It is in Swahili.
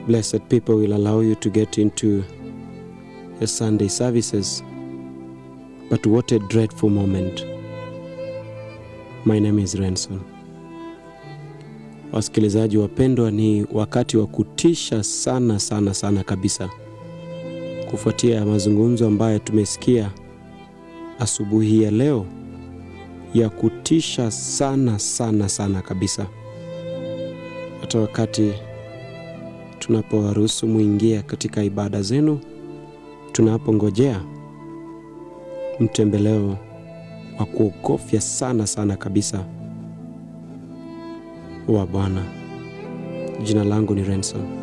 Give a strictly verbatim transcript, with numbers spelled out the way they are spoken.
blessed people will allow you to get into your Sunday services. But what a dreadful moment. My name is Renson. Wasikilizaji wapendwa, ni wakati wa kutisha sana sana sana kabisa, kufuatia mazungumzo ambayo tumesikia asubuhi ya leo, ya kutisha sana sana sana kabisa. Hata wakati tunapowaruhusu muingia katika ibada zenu, tunapongojea mtembeleo wa kuogofya sana sana kabisa wa Bwana. Jina langu ni Renson.